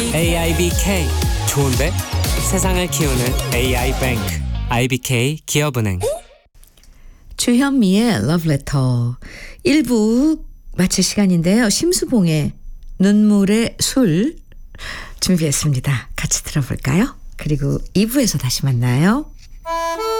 AIBK 좋은데? 세상을 키우는 AI뱅크 IBK 기업은행. 주현미의 러브레터 1부 마칠 시간인데요. 심수봉의 눈물의 술 준비했습니다. 같이 들어볼까요? 그리고 2부에서 다시 만나요.